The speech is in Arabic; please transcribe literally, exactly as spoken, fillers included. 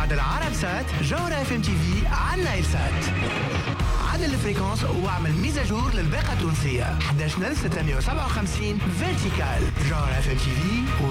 بعد العرب سات جوهرة اف ام تي في على نايل سات. عدل الفريكونس واعمل ميزاجور للباقة التونسية. احد عشر ألف وستمائة وسبعة وخمسين فيرتيكال. جوهرة اف ام تي في